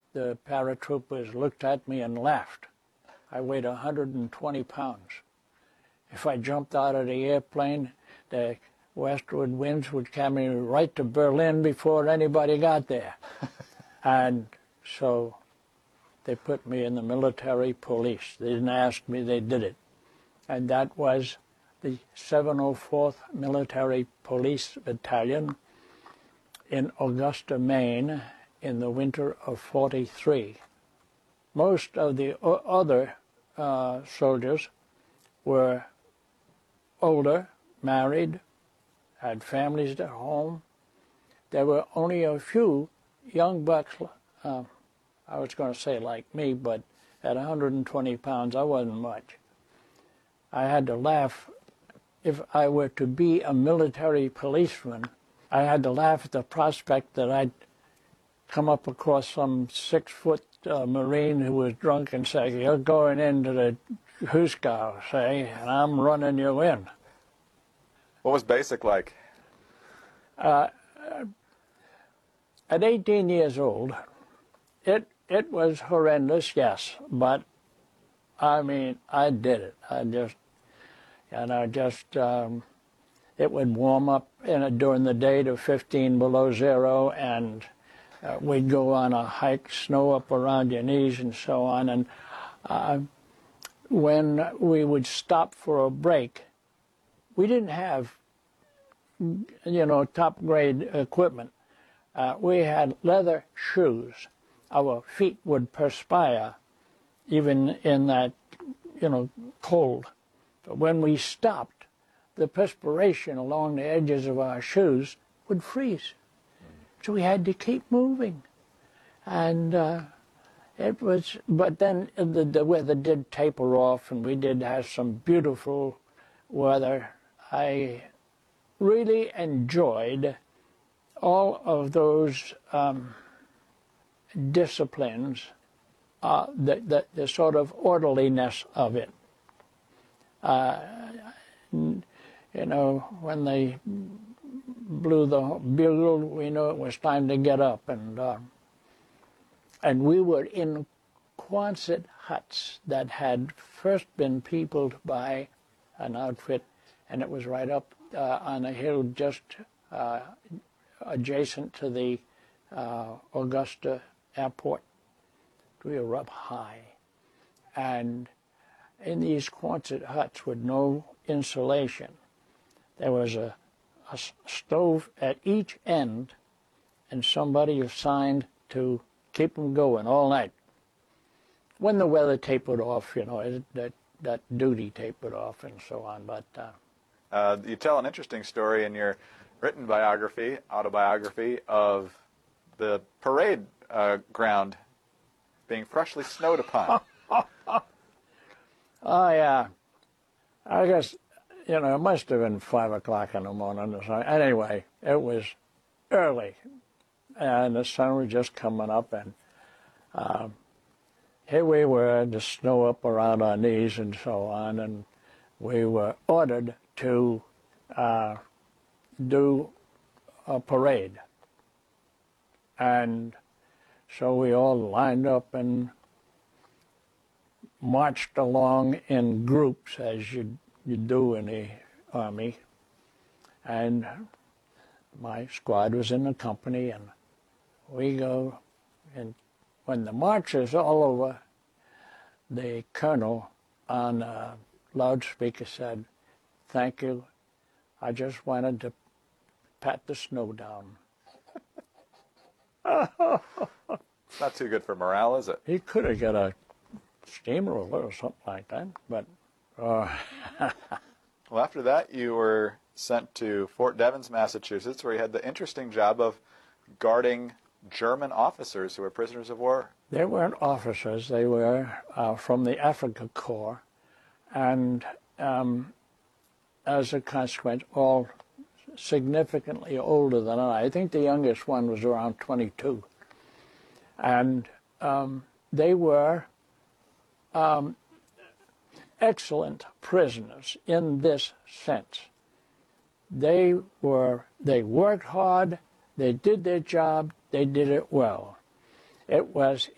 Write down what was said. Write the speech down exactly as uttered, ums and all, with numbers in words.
the paratroopers looked at me and laughed. I weighed one hundred twenty pounds. If I jumped out of the airplane, the westward winds would carry me right to Berlin before anybody got there. And so they put me in the military police. They didn't ask me, they did it. And that was the seven oh fourth Military Police Battalion in Augusta, Maine, in the winter of forty-three. Most of the other uh, soldiers were older, married, had families at home. There were only a few young bucks, uh, I was going to say like me, but at one hundred twenty pounds, I wasn't much. I had to laugh. If I were to be a military policeman, I had to laugh at the prospect that I'd come up across some six-foot uh, Marine who was drunk and say, "You're going into the Huskow, say, and I'm running you in." What was basic like? Uh, at eighteen years old, it it was horrendous, yes, but I mean, I did it. I just, and I just, um, it would warm up in a, during the day to fifteen below zero, and uh, we'd go on a hike, snow up around your knees and so on. And uh, when we would stop for a break, we didn't have, you know, top grade equipment. Uh, we had leather shoes. Our feet would perspire even in that, you know, cold. But when we stopped, the perspiration along the edges of our shoes would freeze. So we had to keep moving. And uh, it was, but then the, the weather did taper off, and we did have some beautiful weather. I really enjoyed all of those um, disciplines, uh, the, the, the sort of orderliness of it. Uh, you know, when they blew the bugle, we knew it was time to get up. And, uh, and we were in Quonset huts that had first been peopled by an outfit, and it was right up uh, on a hill just uh, adjacent to the uh, Augusta airport. We were up high. And in these Quonset huts with no insulation, there was a, a stove at each end, and somebody assigned to keep them going all night. When the weather tapered off, you know, it, that, that duty tapered off and so on. But uh, uh, you tell an interesting story in your written biography, autobiography, of the parade uh, ground being freshly snowed upon. Oh, yeah. I guess, you know, it must have been five o'clock in the morning or something. Anyway, it was early, and the sun was just coming up, and uh, here we were, the snow up around our knees and so on, and we were ordered to uh, do a parade. And so we all lined up and marched along in groups, as you, you do in the Army. And my squad was in the company, and we go, and when the march is all over, the colonel on a loudspeaker said, "Thank you, I just wanted to pat the snow down." Not too good for morale, is it? He could have got a steamroller or something like that, but... Uh, well, after that, you were sent to Fort Devens, Massachusetts, where you had the interesting job of guarding German officers who were prisoners of war. They weren't officers. They were uh, from the Africa Corps, and um, as a consequence, all significantly older than I. I think the youngest one was around twenty-two. And um, they were um, excellent prisoners in this sense. They were, they worked hard, they did their job, they did it well. It was